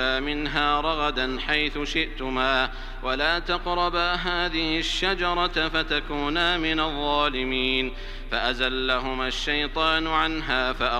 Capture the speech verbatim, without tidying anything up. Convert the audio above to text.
منها رغدا حيث شئتما ولا تقربا هذه الشجرة فتكونا من الظالمين فأزلهما الشيطان عنها فأخرجهما